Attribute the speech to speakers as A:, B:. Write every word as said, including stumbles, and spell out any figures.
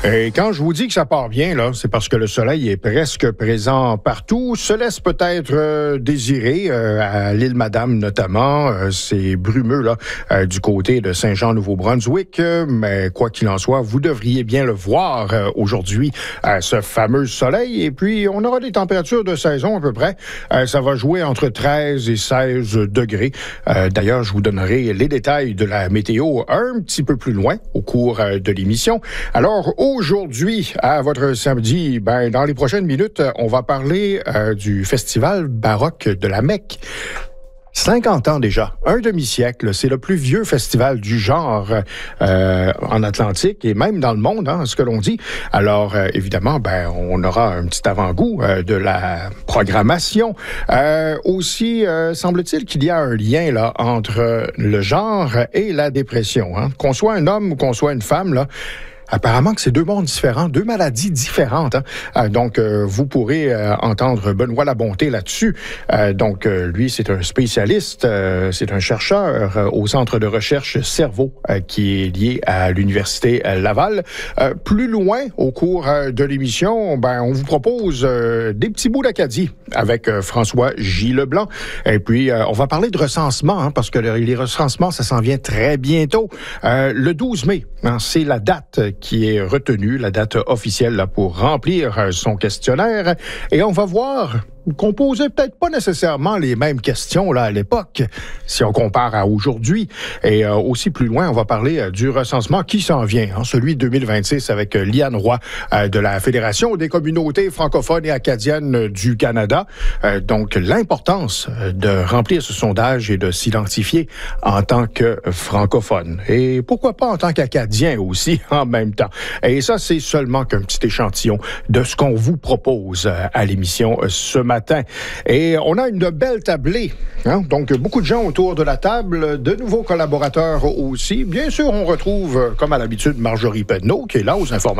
A: Et quand je vous dis que ça part bien, là, c'est parce que le soleil est presque présent partout. Se laisse peut-être euh, désirer, euh, à l'île Madame notamment. Euh, c'est brumeux là, euh, du côté de Saint-Jean-Nouveau-Brunswick. Euh, mais quoi qu'il en soit, vous devriez bien le voir euh, aujourd'hui, euh, ce fameux soleil. Et puis, on aura des températures de saison à peu près. Euh, ça va jouer entre treize et seize degrés. Euh, d'ailleurs, je vous donnerai les détails de la météo un petit peu plus loin au cours euh, de l'émission. Alors, aujourd'hui, à votre samedi, ben, dans les prochaines minutes, on va parler euh, du Festival baroque de la Mecque. cinquante ans déjà, un demi-siècle, c'est le plus vieux festival du genre euh, en Atlantique et même dans le monde, hein, ce que l'on dit. Alors, euh, évidemment, ben, on aura un petit avant-goût euh, de la programmation. Euh, aussi, euh, semble-t-il qu'il y a un lien là entre le genre et la dépression. Hein. Qu'on soit un homme ou qu'on soit une femme, là, apparemment que c'est deux mondes différents, deux maladies différentes. Hein? Euh, donc, euh, vous pourrez euh, entendre Benoît Labonté là-dessus. Euh, donc, euh, lui, c'est un spécialiste, euh, c'est un chercheur euh, au Centre de recherche Cerveau euh, qui est lié à l'Université euh, Laval. Euh, plus loin, au cours euh, de l'émission, ben, on vous propose euh, des petits bouts d'Acadie avec euh, François J. Leblanc. Et puis, euh, on va parler de recensement, hein, parce que les recensements, ça s'en vient très bientôt. Euh, le douze mai, hein, c'est la date qui est retenue, la date officielle là, pour remplir son questionnaire. Et on va voir qu'on posait peut-être pas nécessairement les mêmes questions là à l'époque, si on compare à aujourd'hui. Et euh, aussi plus loin, on va parler euh, du recensement qui s'en vient, hein, celui de deux mille vingt-six avec euh, Liane Roy euh, de la Fédération des communautés francophones et acadiennes du Canada. Euh, donc, l'importance euh, de remplir ce sondage et de s'identifier en tant que francophone. Et pourquoi pas en tant qu'Acadien aussi, en même temps. Et ça, c'est seulement qu'un petit échantillon de ce qu'on vous propose euh, à l'émission euh, ce matin. matin. Et on a une belle tablée. Hein? Donc, beaucoup de gens autour de la table, de nouveaux collaborateurs aussi. Bien sûr, on retrouve, comme à l'habitude, Marjorie Pedneau, qui est là aux informations.